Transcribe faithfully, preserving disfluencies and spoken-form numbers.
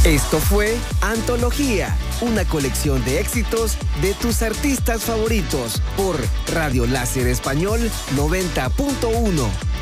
Esto fue Antología, una colección de éxitos de tus artistas favoritos por Radio Láser Español noventa punto uno.